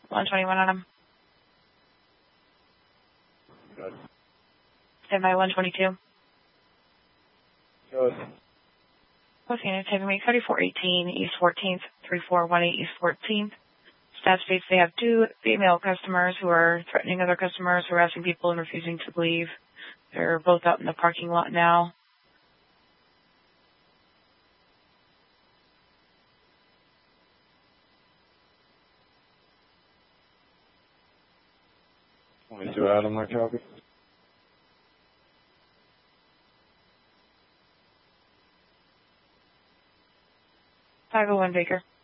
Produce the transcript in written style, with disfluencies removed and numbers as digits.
121 on them. Good. Stand by 122. Good. Okay, taking me 3418 East 14th, 3418 East 14th. Staff states they have 2 female customers who are threatening other customers, harassing people, and refusing to leave. They're both out in the parking lot now. Adam, my copy. 501 Baker.